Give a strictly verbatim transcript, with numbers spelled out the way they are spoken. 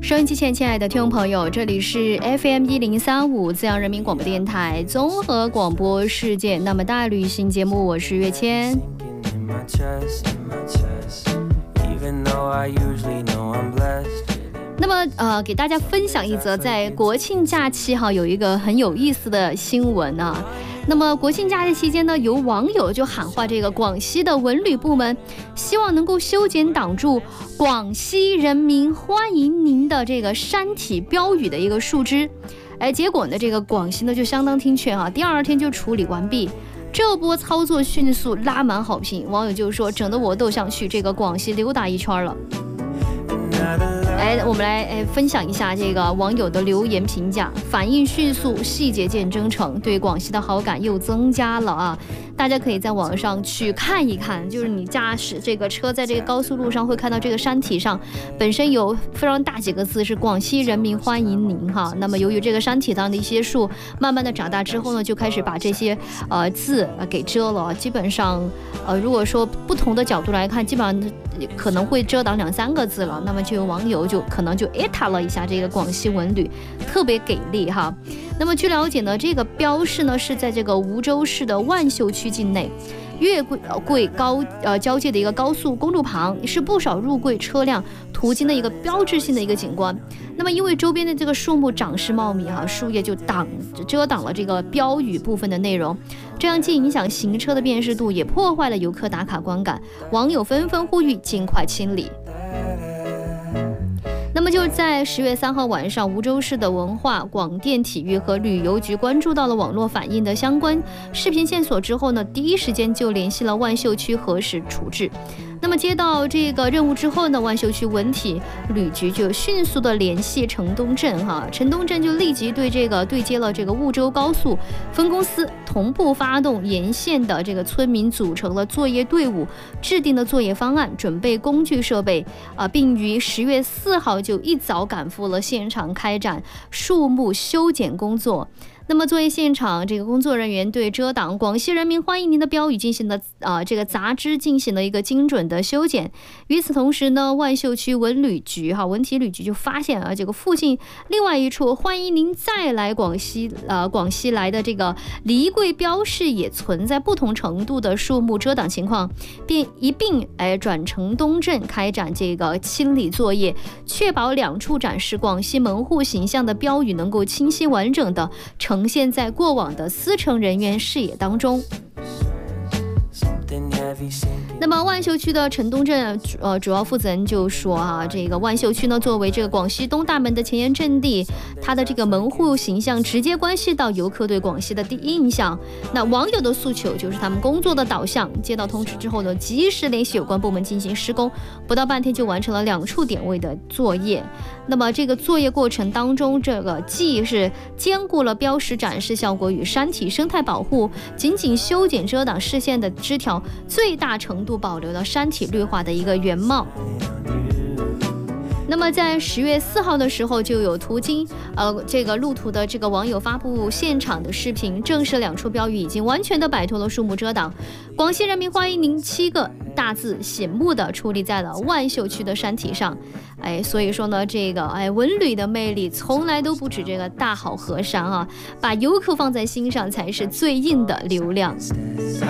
收音机前亲爱的听众朋友，这里是 F M 一零三五自阳人民广播电台综合广播世界那么大旅行节目，我是月谦。那么呃，给大家分享一则在国庆假期哈有一个很有意思的新闻啊。那么国庆假期期间呢，有网友就喊话这个广西的文旅部门，希望能够修剪挡住广西人民欢迎您的这个山体标语的一个树枝。哎，结果呢，这个广西呢就相当听劝啊，第二天就处理完毕。这波操作迅速拉满好评，网友就说整得我都想去这个广西溜达一圈了。哎，我们来哎分享一下这个网友的留言评价，反应迅速，细节见真诚，对广西的好感又增加了啊！大家可以在网上去看一看，就是你驾驶这个车在这个高速路上会看到这个山体上本身有非常大几个字是广西人民欢迎您哈。那么由于这个山体上的一些树慢慢的长大之后呢，就开始把这些呃字给遮了，基本上呃如果说不同的角度来看，基本上可能会遮挡两三个字了。那么就有网友就可能就艾特了一下这个广西文旅，特别给力哈。那么据了解呢，这个标示呢是在这个梧州市的万秀区境内，粤桂高呃交界的一个高速公路旁，是不少入桂车辆途经的一个标志性的一个景观。那么因为周边的这个树木长势茂密哈，树叶就挡遮挡了这个标语部分的内容，这样既影响行车的辨识度，也破坏了游客打卡观感。网友纷纷呼吁尽快清理。那么就在十月三号晚上，梧州市的文化广电体育和旅游局关注到了网络反映的相关视频线索之后呢，第一时间就联系了万秀区核实处置。那么接到这个任务之后呢，万秀区文体旅局就迅速的联系城东镇哈，城东镇就立即对这个对接了这个梧州高速分公司，同步发动沿线的这个村民组成了作业队伍，制定了作业方案，准备工具设备啊、呃，并于十月四号就一早赶赴了现场开展树木修剪工作。那么作业现场，这个工作人员对遮挡广西人民欢迎您的标语进行了啊、呃、这个杂枝进行了一个精准的修剪。与此同时呢，万秀区文旅局哈文体旅局就发现啊，这个附近另外一处欢迎您再来广西呃广西来的这个离桂标示也存在不同程度的树木遮挡情况，并一并哎转城东镇开展这个清理作业，确保两处展示广西门户形象的标语能够清晰完整的呈现在过往的司乘人员视野当中。那么万秀区的城东镇呃主要负责人就说啊，这个万秀区呢作为这个广西东大门的前沿阵地，它的这个门户形象直接关系到游客对广西的第一印象。那网友的诉求就是他们工作的导向，接到通知之后呢，及时联系有关部门进行施工，不到半天就完成了两处点位的作业。那么这个作业过程当中，这个既是兼顾了标识展示效果与山体生态保护，仅仅修剪遮挡视线的枝条，最大程度保留了山体绿化的一个原貌。那么在十月四号的时候，就有途经呃这个路途的这个网友发布现场的视频，证实两处标语已经完全的摆脱了树木遮挡。广西人民欢迎您七个大字醒目的矗立在了万秀区的山体上。哎，所以说呢，这个哎文旅的魅力从来都不止这个大好河山啊，把游客放在心上才是最硬的流量。